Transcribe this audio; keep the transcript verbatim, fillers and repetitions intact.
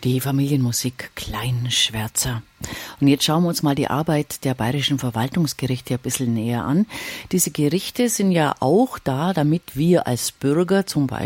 Die Familienmusik Kleinschwärzer. Und jetzt schauen wir uns mal die Arbeit der bayerischen Verwaltungsgerichte ein bisschen näher an. Diese Gerichte sind ja auch da, damit wir als Bürger zum Beispiel